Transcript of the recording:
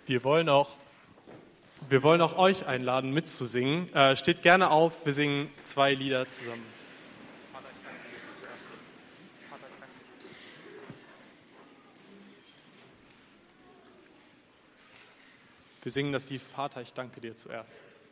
Wir wollen auch euch einladen, mitzusingen. Steht gerne auf, wir singen 2 Lieder zusammen. Wir singen das Lied Vater, ich danke dir zuerst.